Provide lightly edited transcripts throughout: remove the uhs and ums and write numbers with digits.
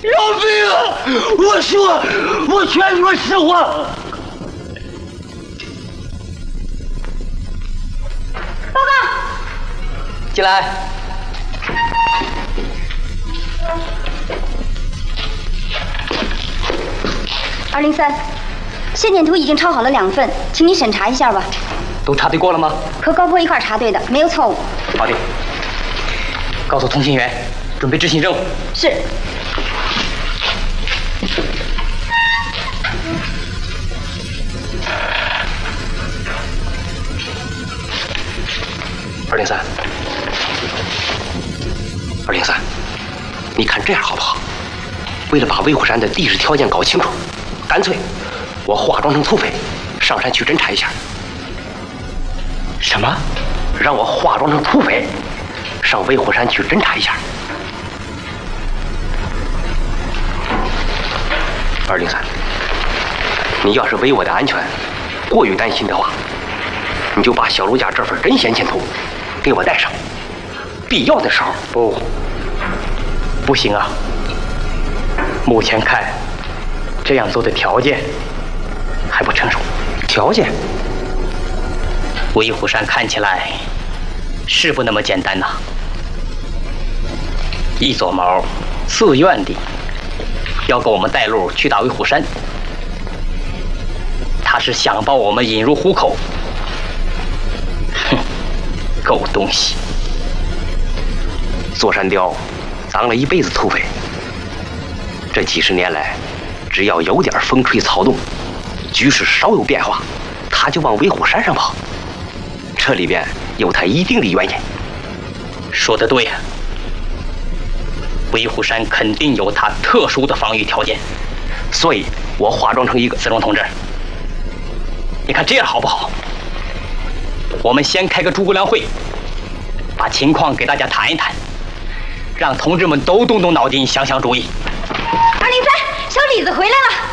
饶命啊！我全说实话。 报告。 进来。 203，线点图已经抄好了2份，请你审查一下吧。 都查对过了吗？ 和高坡一块查对的，没有错误。 好的。告诉通信员，准备执行任务。 是。 203，你看这样好不好？为了把威虎山的地质条件搞清楚，干脆我化妆成土匪，上山去侦查一下。什么？让我化妆成土匪，上威虎山去侦查一下。203，你要是为我的安全过于担心的话，你就把小卢家这份真先遣图给我带上，必要的时候。不行啊！目前看，这样做的条件还不成熟。条件？威虎山看起来是不那么简单呐。易左毛自愿地要给我们带路去打威虎山，他是想把我们引入虎口。哼，狗东西！座山雕当了一辈子土匪，这几十年来，只要有点风吹草动，局势稍有变化，他就往威虎山上跑。这里边有他一定的原因。说得对呀，威虎山肯定有他特殊的防御条件，所以我化妆成一个子龙同志。你看这样好不好？我们先开个诸葛亮会，把情况给大家谈一谈，让同志们都动动脑筋，想想主意。 203，小李子回来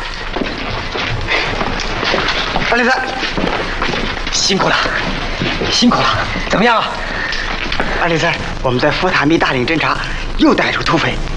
了。 203， 辛苦了，辛苦了，怎么样啊？ 203，我们在佛塔密大岭侦查，又逮住土匪，